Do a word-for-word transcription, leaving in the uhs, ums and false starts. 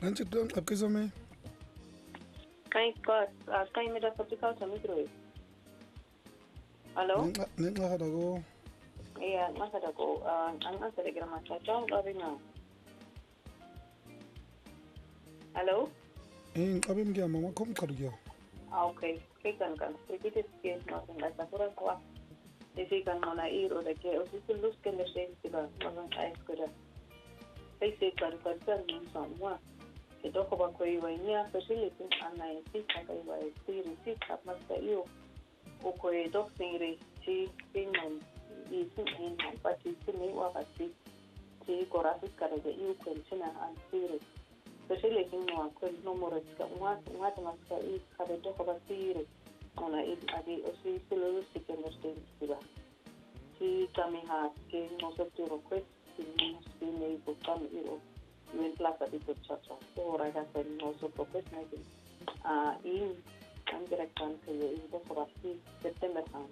Nanti tu ang apke zame. Kay ka kay me da kapika sa mikro. Hello? Nen nga kada ko. Iya, masa da ko ang ang telegram sa chong gabi na. Hello? Eh, abim gya mama kom kadu gya. Ah, okay. Kay kan kan. Repeat it no sen la sa pura ko. Desi kan na iro da ke o si lus ke le sen tiba. Mga ay ko da. Kay se kan kan kan ni sa mo. Ke do ko ba ko iwa niya facility ana e si ka kai ba e si si ka mas ka iyo. O ko e do singri si pingon i si en pa si si ni wa ka si si ko ra si ka de iyo ko sina an siri. Especially in no quel numero che una una maschera il cabello come tire una il adi o si se lo si che non sta stiva si camina che non so tiro questo non si ne può camminare in plaza di Torciaccia ora ragazzi non so questo ne a in anche racconto il dopo va si settembre